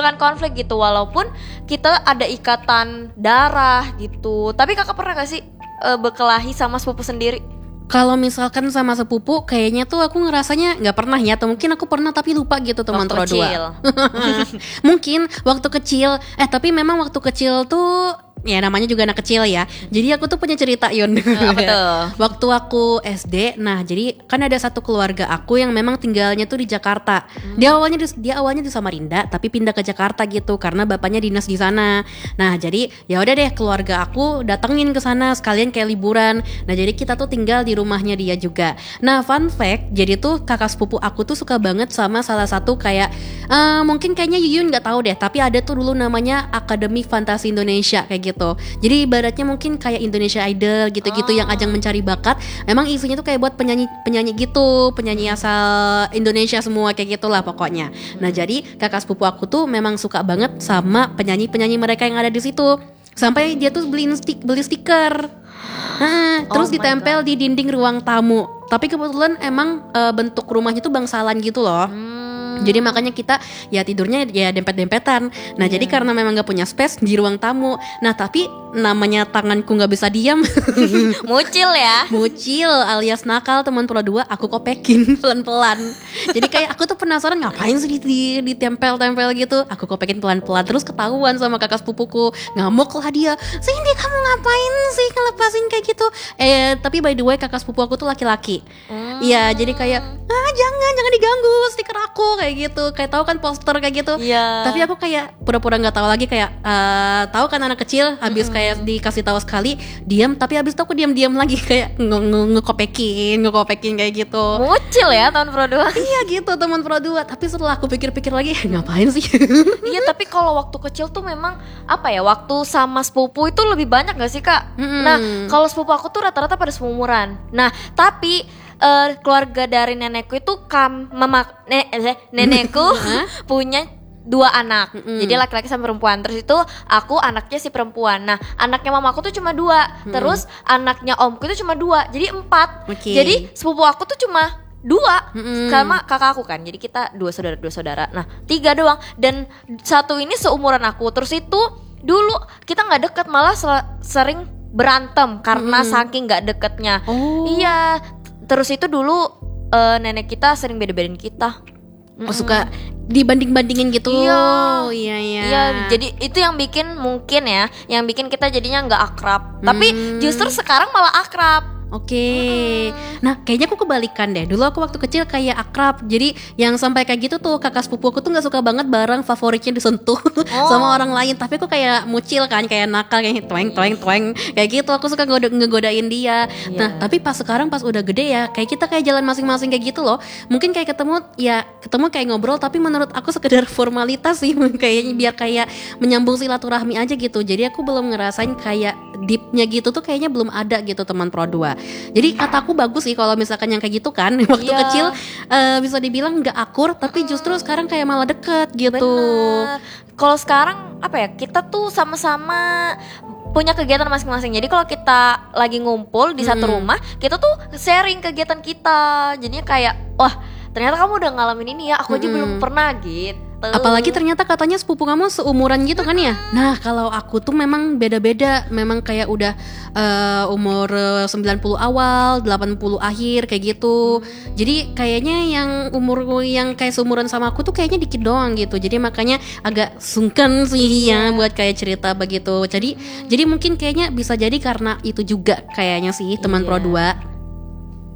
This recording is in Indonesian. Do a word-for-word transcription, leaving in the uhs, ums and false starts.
memunculkan konflik gitu, walaupun kita ada ikatan darah gitu. Tapi kakak pernah gak sih uh, berkelahi sama sepupu sendiri? Kalau misalkan sama sepupu, kayaknya tuh aku ngerasanya nggak pernah ya, atau mungkin aku pernah tapi lupa gitu teman Pro dua. Mungkin waktu kecil, eh tapi memang waktu kecil tuh ya namanya juga anak kecil ya. Jadi aku tuh punya cerita Yun. Apa tuh? Waktu aku S D, nah jadi kan ada satu keluarga aku yang memang tinggalnya tuh di Jakarta. Hmm. Dia awalnya di, dia awalnya di Samarinda, tapi pindah ke Jakarta gitu karena bapaknya dinas di sana. Nah jadi ya udah deh keluarga aku datengin ke sana sekalian kayak liburan. Nah jadi kita tuh tinggal di rumahnya dia juga. Nah fun fact, jadi tuh kakak sepupu aku tuh suka banget sama salah satu kayak uh, mungkin kayaknya Yuyun nggak tahu deh, tapi ada tuh dulu namanya Akademi Fantasi Indonesia kayak gitu. Gitu. Jadi ibaratnya mungkin kayak Indonesia Idol gitu-gitu oh. yang ajang mencari bakat. Memang isinya tuh kayak buat penyanyi-penyanyi gitu, penyanyi asal Indonesia semua kayak gitulah pokoknya. Nah, jadi kakak sepupu aku tuh memang suka banget sama penyanyi-penyanyi mereka yang ada di situ. Sampai dia tuh beliin stik, beli stiker. Nah, terus oh ditempel di dinding ruang tamu. Tapi kebetulan emang e, bentuk rumahnya tuh bangsalan gitu loh. Hmm. Jadi makanya kita ya tidurnya ya dempet-dempetan. Nah yeah. jadi karena memang gak punya space di ruang tamu. Nah tapi namanya tanganku gak bisa diam. Mucil ya. Mucil alias nakal teman Pro dua. Aku kopekin pelan-pelan. Jadi kayak aku tuh penasaran ngapain sih ditempel-tempel gitu. Aku kopekin pelan-pelan. Terus ketahuan sama kakak sepupuku. Ngamuk lah dia. Cindy kamu ngapain sih ngelepasin kayak gitu. Eh tapi by the way kakak sepupu aku tuh laki-laki. Iya hmm. jadi kayak ah jangan jangan diganggu stiker aku kayak gitu. Kayak tahu kan poster kayak gitu. Yeah. Tapi aku kayak pura-pura nggak tahu lagi kayak uh, tahu kan anak kecil habis mm-hmm. kayak dikasih tahu sekali diam, tapi habis itu aku diam-diam lagi kayak nge-nge-ngekopekin ngekopekin kayak gitu. Mucil ya teman Pro dua. Iya gitu teman Pro dua. Tapi setelah aku pikir-pikir lagi ngapain sih? Iya tapi kalau waktu kecil tuh memang apa ya, waktu sama sepupu itu lebih banyak gak sih kak? Mm-hmm. Nah kalau sepupu aku tuh rata-rata pada seumuran. Nah tapi Uh, keluarga dari nenekku itu kam mama nenek, eh, nenekku punya dua anak, mm-hmm. jadi laki-laki sama perempuan. Terus itu aku anaknya si perempuan. Nah anaknya mamaku tuh cuma dua, mm-hmm. terus anaknya omku itu cuma dua, jadi empat. Okay. Jadi sepupu aku tuh cuma dua, mm-hmm. sama kakak aku kan. Jadi kita dua saudara dua saudara. Nah tiga doang. Dan satu ini seumuran aku. Terus itu dulu kita nggak deket, malah sel- sering berantem karena mm-hmm. saking nggak deketnya. Oh. Iya. Terus itu dulu uh, nenek kita sering beda-bedain kita. Oh mm. suka dibanding-bandingin gitu. Iya. Oh, iya iya. Iya, jadi itu yang bikin mungkin ya, yang bikin kita jadinya nggak akrab. Mm. Tapi justru sekarang malah akrab. Oke, okay. mm-hmm. Nah kayaknya aku kebalikan deh. Dulu aku waktu kecil kayak akrab. Jadi yang sampai kayak gitu tuh kakak sepupu aku tuh gak suka banget barang favoritnya disentuh oh. sama orang lain. Tapi aku kayak mucil kan, kayak nakal, kayak toeng toeng toeng kayak gitu. Aku suka ngegoda- ngegodain dia. Yeah. Nah tapi pas sekarang pas udah gede ya, kayak kita kayak jalan masing-masing kayak gitu loh. Mungkin kayak ketemu ya ketemu kayak ngobrol, tapi menurut aku sekedar formalitas sih. Kayaknya biar kayak menyambung silaturahmi aja gitu. Jadi aku belum ngerasain kayak deepnya gitu tuh kayaknya belum ada gitu teman Pro dua. Jadi kataku bagus sih kalau misalkan yang kayak gitu kan waktu yeah. kecil uh, bisa dibilang nggak akur, tapi justru sekarang kayak malah deket gitu. Kalau sekarang apa ya, kita tuh sama-sama punya kegiatan masing-masing. Jadi kalau kita lagi ngumpul di satu hmm. rumah, kita tuh sharing kegiatan kita. Jadinya kayak wah ternyata kamu udah ngalamin ini ya, aku aja hmm. belum pernah gitu. Apalagi ternyata katanya sepupu kamu seumuran gitu kan ya. Nah kalau aku tuh memang beda-beda. Memang kayak udah uh, umur sembilan puluh awal, delapan puluh akhir kayak gitu. Jadi kayaknya yang umur yang kayak seumuran sama aku tuh kayaknya dikit doang gitu. Jadi makanya agak sungkan sih ya buat kayak cerita begitu. Jadi jadi mungkin kayaknya bisa jadi karena itu juga kayaknya sih teman yeah. Pro dua.